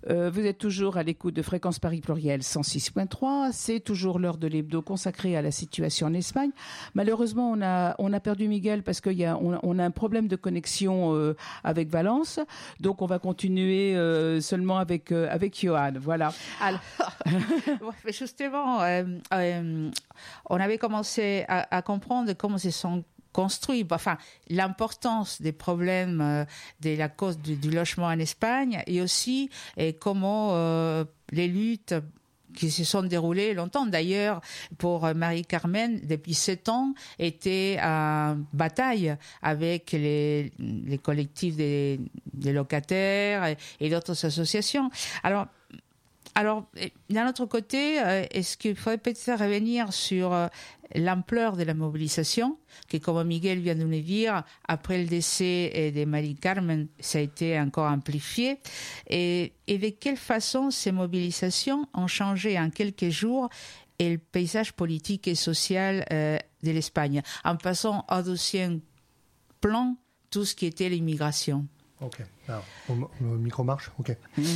Vous êtes toujours à l'écoute de Fréquence Paris Pluriel 106.3. C'est toujours l'heure de l'hebdo consacrée à la situation en Espagne. Malheureusement, on a perdu Miguel parce on a un problème de connexion avec Valence. Donc, on va continuer seulement avec Johan. Voilà. Alors, justement, on avait commencé à comprendre comment se sont construits, l'importance des problèmes de la cause du logement en Espagne et aussi comment les luttes qui se sont déroulées longtemps. D'ailleurs, pour Marie-Carmen, depuis 7 ans, était en bataille avec les collectifs des locataires et d'autres associations. Alors, d'un autre côté, est-ce qu'il faudrait peut-être revenir sur l'ampleur de la mobilisation, que comme Miguel vient de nous dire, après le décès de Marie-Carmen, ça a été encore amplifié, et de quelle façon ces mobilisations ont changé en quelques jours et le paysage politique et social de l'Espagne, en passant à d'anciens plans tout ce qui était l'immigration. Ok, alors, le micro marche. Ok.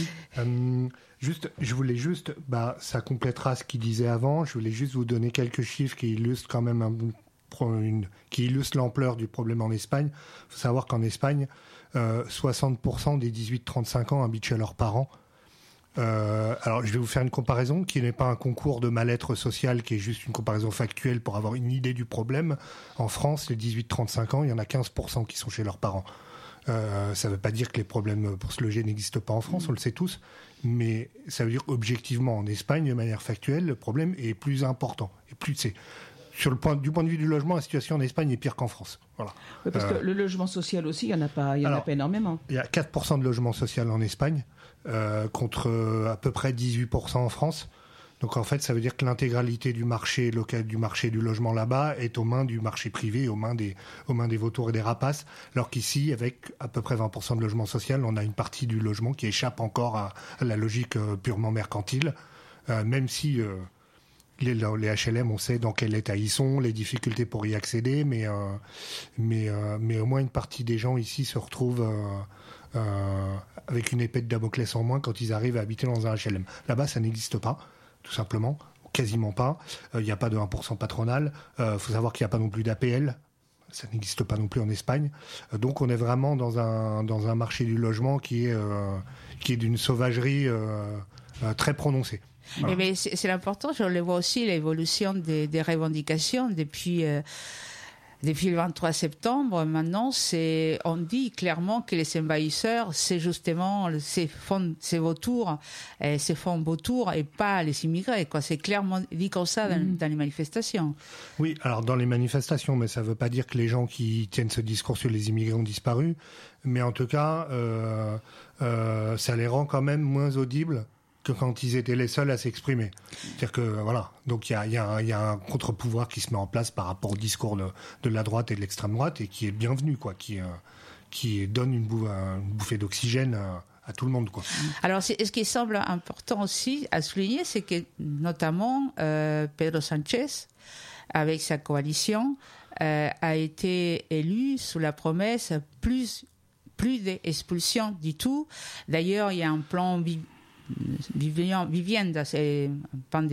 Je voulais juste, ça complétera ce qu'il disait avant. Je voulais juste vous donner quelques chiffres qui illustrent quand même qui illustrent l'ampleur du problème en Espagne. Il faut savoir qu'en Espagne, 60% des 18-35 ans habitent chez leurs parents. Alors, je vais vous faire une comparaison qui n'est pas un concours de mal-être social, qui est juste une comparaison factuelle pour avoir une idée du problème. En France, les 18-35 ans, il y en a 15% qui sont chez leurs parents. Ça ne veut pas dire que les problèmes pour se loger n'existent pas en France, on le sait tous, mais ça veut dire objectivement en Espagne, de manière factuelle, le problème est plus important. Et plus c'est du point de vue du logement, la situation en Espagne est pire qu'en France. Voilà. Oui, parce que le logement social aussi, il y en a pas énormément. Il y a 4% de logement social en Espagne, contre à peu près 18% en France. Donc en fait, ça veut dire que l'intégralité du marché local, du marché du logement là-bas, est aux mains du marché privé, aux mains des vautours et des rapaces. Alors qu'ici, avec à peu près 20% de logement social, on a une partie du logement qui échappe encore à la logique purement mercantile, même si les HLM, on sait dans quel état ils sont, les difficultés pour y accéder, mais au moins une partie des gens ici se retrouvent avec une épée de Damoclès en moins quand ils arrivent à habiter dans un HLM. Là-bas, ça n'existe pas. Tout simplement, quasiment pas. Il n'y a pas de 1% patronal. Faut savoir qu'il n'y a pas non plus d'APL. Ça n'existe pas non plus en Espagne. Donc on est vraiment dans un marché du logement qui est d'une sauvagerie très prononcée. Voilà. Mais c'est l'important, je le vois aussi, l'évolution des revendications depuis le 23 septembre. Maintenant, on dit clairement que les envahisseurs, c'est justement ces vautours, se font vautours et pas les immigrés, quoi. C'est clairement dit comme ça dans les manifestations. Oui, alors dans les manifestations, mais ça ne veut pas dire que les gens qui tiennent ce discours sur les immigrés ont disparu. Mais en tout cas, ça les rend quand même moins audibles que quand ils étaient les seuls à s'exprimer. C'est-à-dire que, voilà, donc il y a un contre-pouvoir qui se met en place par rapport au discours de la droite et de l'extrême droite, et qui est bienvenu, quoi, qui donne une bouffée d'oxygène à tout le monde, quoi. Alors, ce qui semble important aussi à souligner, c'est que, notamment, Pedro Sánchez, avec sa coalition, a été élu sous la promesse plus d'expulsion du tout. D'ailleurs, il y a un plan vivienda, c'est un plan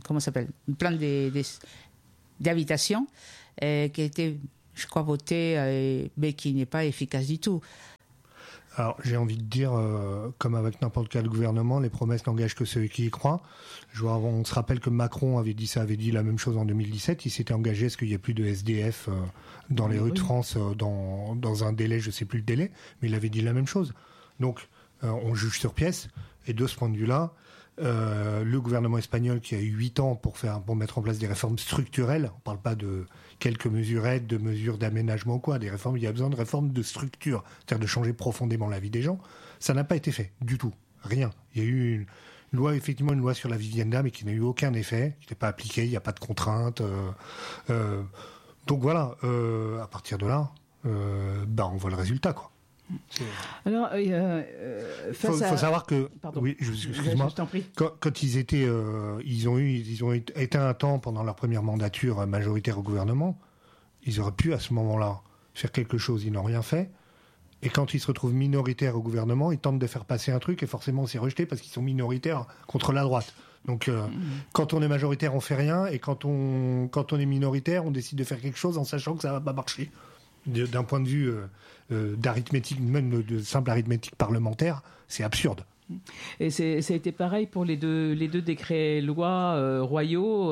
d'habitation qui a été, je crois, voté, mais qui n'est pas efficace du tout. Alors, j'ai envie de dire, comme avec n'importe quel gouvernement, les promesses n'engagent que ceux qui y croient. On se rappelle que Macron avait dit la même chose en 2017. Il s'était engagé à ce qu'il n'y ait plus de SDF dans les rues de France dans un délai, je ne sais plus le délai, mais il avait dit la même chose. Donc, on juge sur pièce. Et de ce point de vue-là, le gouvernement espagnol qui a eu 8 ans pour mettre en place des réformes structurelles, on ne parle pas de quelques mesurettes, de mesures d'aménagement ou quoi, il y a besoin de réformes de structure, c'est-à-dire de changer profondément la vie des gens. Ça n'a pas été fait, du tout, rien. Il y a eu une loi sur la vivienda, mais qui n'a eu aucun effet, qui n'est pas appliquée, il n'y a pas de contraintes. Donc voilà, à partir de là, on voit le résultat, quoi. Alors, faut savoir que, pardon. Oui, excuse-moi. Je t'en prie. Quand ils étaient, ils ont été un temps pendant leur première mandature majoritaire au gouvernement. Ils auraient pu à ce moment-là faire quelque chose. Ils n'ont rien fait. Et quand ils se retrouvent minoritaires au gouvernement, ils tentent de faire passer un truc et forcément c'est rejeté parce qu'ils sont minoritaires contre la droite. Donc quand on est majoritaire, on fait rien, et quand on est minoritaire, on décide de faire quelque chose en sachant que ça va pas marcher. D'un point de vue d'arithmétique, même de simple arithmétique parlementaire, c'est absurde. Et ça a été pareil pour les deux décrets-lois royaux,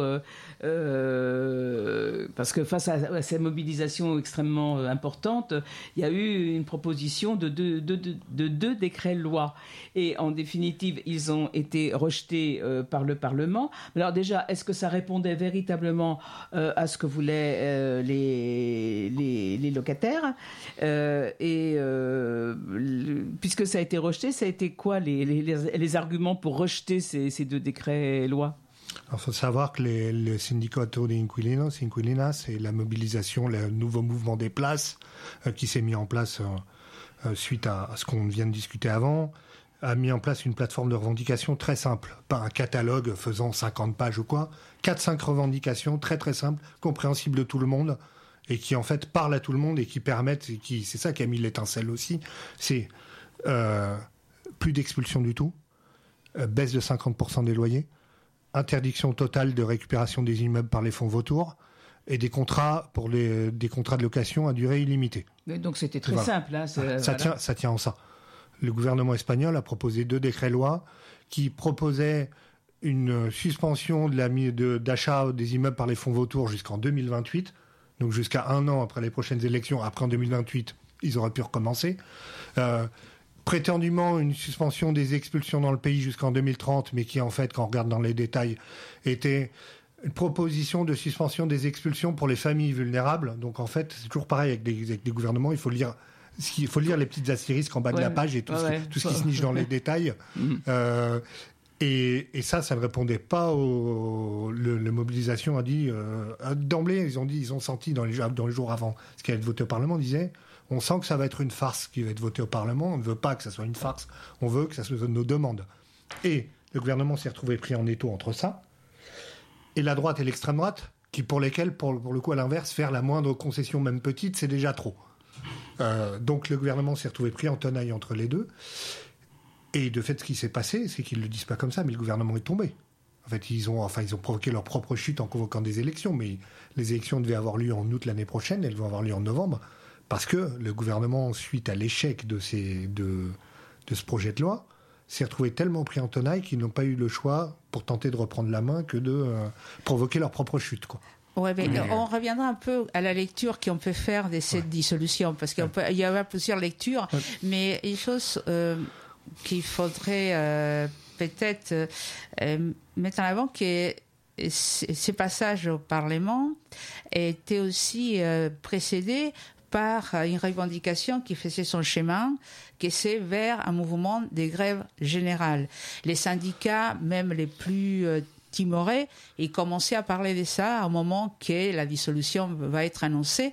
parce que face à ces mobilisations extrêmement importantes, il y a eu une proposition de deux décrets-lois. Et en définitive, ils ont été rejetés par le Parlement. Alors déjà, est-ce que ça répondait véritablement à ce que voulaient les locataires puisque ça a été rejeté, ça a été quoi les arguments pour rejeter ces deux décrets-lois? Il faut savoir que le Sindicato de Inquilinas et la mobilisation, le nouveau mouvement des places qui s'est mis en place suite à ce qu'on vient de discuter avant, a mis en place une plateforme de revendication très simple, pas un catalogue faisant 50 pages ou quoi, 4-5 revendications très très simples, compréhensibles de tout le monde, et qui en fait parlent à tout le monde et qui permettent, c'est ça qui a mis l'étincelle aussi, c'est plus d'expulsion du tout, baisse de 50% des loyers, interdiction totale de récupération des immeubles par les fonds vautours, et des contrats de location à durée illimitée. Donc c'était très simple. Hein, ça tient en ça. Le gouvernement espagnol a proposé 2 décrets-lois qui proposaient une suspension d'achat des immeubles par les fonds vautours jusqu'en 2028, donc jusqu'à 1 an après les prochaines élections. Après, en 2028, ils auraient pu recommencer. Prétendument une suspension des expulsions dans le pays jusqu'en 2030, mais qui en fait, quand on regarde dans les détails, était une proposition de suspension des expulsions pour les familles vulnérables. Donc en fait, c'est toujours pareil avec des gouvernements, il faut lire les petites astérisques en bas de la page et tout ce qui se niche dans les détails. Et ça ne répondait pas la mobilisation a dit d'emblée, ils ont senti dans les jours avant ce qui allait être voté au Parlement, disait on sent que ça va être une farce qui va être votée au Parlement, on ne veut pas que ça soit une farce, on veut que ça soit nos demandes. Et le gouvernement s'est retrouvé pris en étau entre ça et la droite et l'extrême droite, pour lesquels, pour le coup, à l'inverse, faire la moindre concession, même petite, c'est déjà trop. Donc le gouvernement s'est retrouvé pris en tenaille entre les deux. Et de fait, ce qui s'est passé, c'est qu'ils ne le disent pas comme ça, mais le gouvernement est tombé. En fait, ils ont provoqué leur propre chute en convoquant des élections, mais les élections devaient avoir lieu en août l'année prochaine, elles vont avoir lieu en novembre, parce que le gouvernement, suite à l'échec de ce projet de loi, s'est retrouvé tellement pris en tenaille qu'ils n'ont pas eu le choix, pour tenter de reprendre la main, que de provoquer leur propre chute, quoi. Ouais, mais on reviendra un peu à la lecture qu'on peut faire de cette dissolution, parce qu'il y a plusieurs lectures, mais une chose qu'il faudrait peut-être mettre en avant, que ces passages au Parlement étaient aussi précédés par une revendication qui faisait son chemin, qui c'est vers un mouvement de grève générale. Les syndicats, même les plus timorés, ils commençaient à parler de ça à un moment que la dissolution va être annoncée.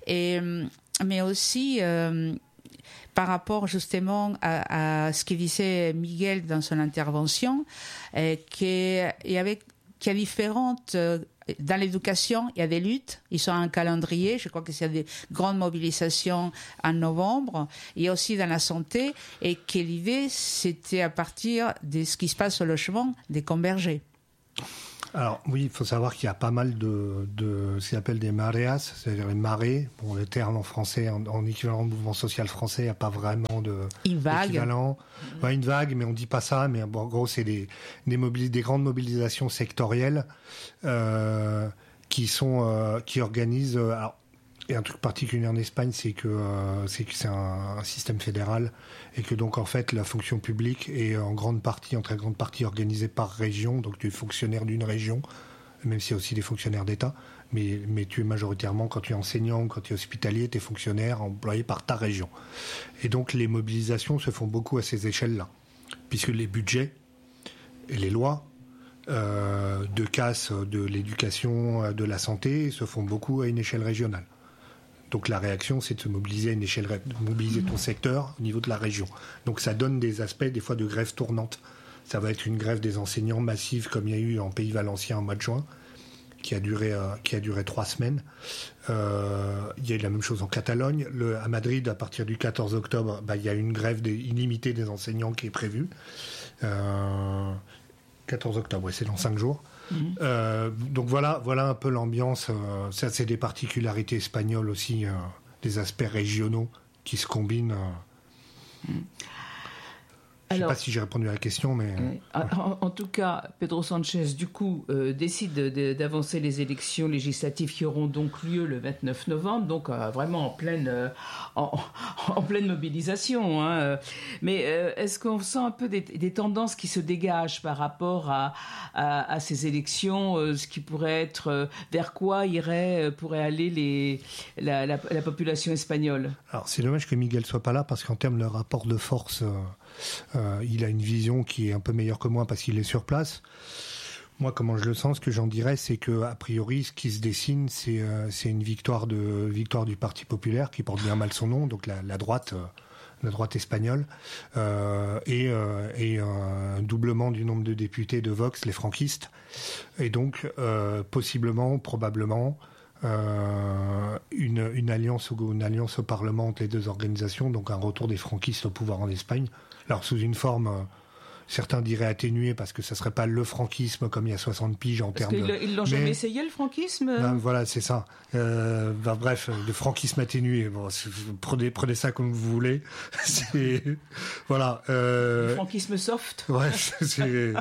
Mais aussi par rapport justement à ce que disait Miguel dans son intervention, qu'il y a différentes... Dans l'éducation, il y a des luttes, ils ont un calendrier, je crois que c'est des grandes mobilisations en novembre. Il y a aussi dans la santé, et que l'idée, c'était à partir de ce qui se passe au logement, de converger. Alors oui, il faut savoir qu'il y a pas mal de ce qu'on appelle des mareas, c'est-à-dire les marées. Bon, le terme en français, en équivalent de mouvement social français, il n'y a pas vraiment d'équivalent. Ouais, une vague, mais on ne dit pas ça. Mais bon, en gros, c'est des grandes mobilisations sectorielles qui organisent... alors, et un truc particulier en Espagne, c'est que c'est un système fédéral, et que donc en fait la fonction publique est en très grande partie organisée par région. Donc tu es fonctionnaire d'une région, même s'il y a aussi des fonctionnaires d'État, mais tu es majoritairement, quand tu es enseignant, quand tu es hospitalier, tu es fonctionnaire employé par ta région. Et donc les mobilisations se font beaucoup à ces échelles-là, puisque les budgets et les lois de casse de l'éducation, de la santé se font beaucoup à une échelle régionale. Donc la réaction, c'est de se mobiliser à une échelle, mobiliser ton secteur au niveau de la région. Donc ça donne des aspects, des fois, de grève tournante. Ça va être une grève des enseignants massive, comme il y a eu en Pays Valencien en mois de juin. qui a duré 3 semaines. Il y a eu la même chose en Catalogne. À Madrid, à partir du 14 octobre, il y a une grève illimitée des enseignants qui est prévue. 14 octobre, ouais, c'est dans 5 jours. Donc voilà un peu l'ambiance. Ça, c'est des particularités espagnoles aussi, des aspects régionaux qui se combinent. Je ne sais pas si j'ai répondu à la question, mais... En tout cas, Pedro Sánchez, du coup, décide d'avancer les élections législatives qui auront donc lieu le 29 novembre, donc vraiment en pleine mobilisation. Hein. Mais est-ce qu'on sent un peu des tendances qui se dégagent par rapport à ces élections, ce qui pourrait être... vers quoi pourrait aller la population espagnole? Alors, c'est dommage que Miguel soit pas là, parce qu'en termes de rapport de force... il a une vision qui est un peu meilleure que moi parce qu'il est sur place. Moi, comment je le sens, ce que j'en dirais, c'est que a priori, ce qui se dessine, c'est une victoire du Parti populaire qui porte bien mal son nom, donc la droite espagnole, et un doublement du nombre de députés de Vox, les franquistes, et donc probablement. Une alliance au Parlement entre les deux organisations, donc un retour des franquistes au pouvoir en Espagne. Alors sous une forme, certains diraient atténuée, parce que ça serait pas le franquisme comme il y a 60 piges en termes de... Parce qu'ils l'ont jamais essayé, le franquisme. Ben, voilà, c'est ça. Bref, le franquisme atténué. Bon, prenez ça comme vous voulez. Voilà. Le franquisme soft. Ouais, c'est...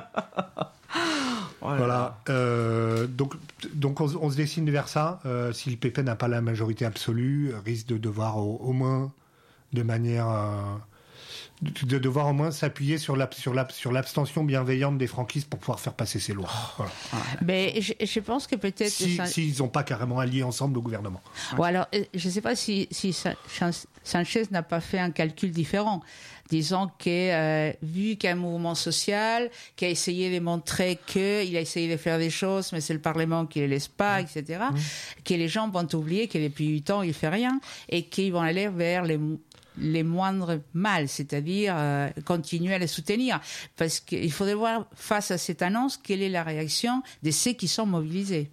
Voilà. Donc on se dessine vers ça. Si le PP n'a pas la majorité absolue, risque de devoir au moins de manière de devoir au moins s'appuyer sur l'abstention bienveillante des franquistes pour pouvoir faire passer ces lois. Voilà. Mais je pense que peut-être s'ils n'ont pas carrément allié ensemble au gouvernement. Ou alors, je ne sais pas si Sánchez n'a pas fait un calcul différent. Disons que vu qu'il y a un mouvement social, qui a essayé de montrer qu'il a essayé de faire des choses, mais c'est le Parlement qui ne les laisse pas, etc., que les gens vont oublier que depuis 8 ans, il ne fait rien, et qu'ils vont aller vers les moindres mal, c'est-à-dire continuer à les soutenir. Parce qu'il faudrait voir, face à cette annonce, quelle est la réaction de ceux qui sont mobilisés.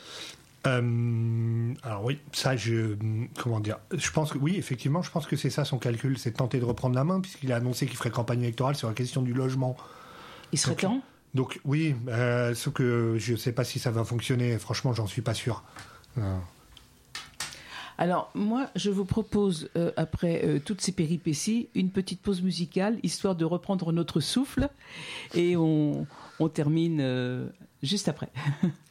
Alors oui, ça, comment dire, je pense que oui, effectivement, je pense que c'est ça son calcul, c'est de tenter de reprendre la main, puisqu'il a annoncé qu'il ferait campagne électorale sur la question du logement. Il serait temps. Donc oui, sauf que je ne sais pas si ça va fonctionner, franchement, j'en suis pas sûr. Alors, moi, je vous propose, après toutes ces péripéties, une petite pause musicale, histoire de reprendre notre souffle, et on termine juste après.